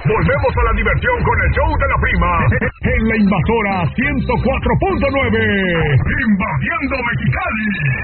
Volvemos a la diversión con el show de la prima. En la Invasora 104.9. Invadiendo Mexicali.